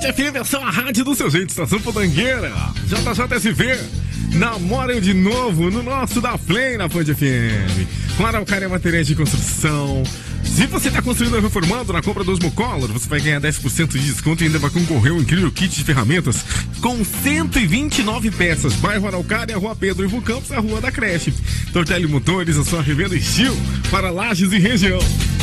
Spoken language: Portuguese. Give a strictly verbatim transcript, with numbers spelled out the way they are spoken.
Band F M é só a rádio do seu jeito, estação Podangueira. J J S V, namorem de novo no nosso da Play na Band F M. Com Araucária Materiais de Construção. Se você está construindo ou reformando, na compra do Osmocolor, você vai ganhar dez por cento de desconto e ainda vai concorrer a um incrível kit de ferramentas com cento e vinte e nove peças. Bairro Araucária, Rua Pedro Ivo Campos, a Rua da Creche. Tortelli Motores, a sua revenda estilo para Lages e região.